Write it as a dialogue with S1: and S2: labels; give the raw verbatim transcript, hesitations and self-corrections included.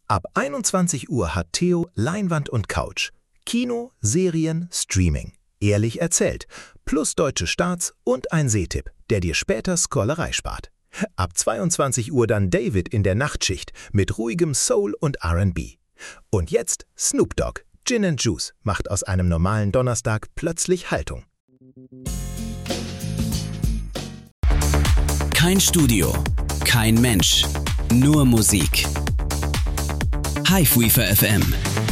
S1: Ab einundzwanzig Uhr hat Theo Leinwand und Couch. Kino, Serien, Streaming. Ehrlich erzählt. Plus deutsche Starts und ein Sehtipp, der dir später Scrollerei spart. Ab zweiundzwanzig Uhr dann David in der Nachtschicht mit ruhigem Soul und R and B. Und jetzt Snoop Dogg. Gin and Juice macht aus einem normalen Donnerstag plötzlich Haltung.
S2: Kein Studio, kein Mensch, nur Musik. Highweaver F M.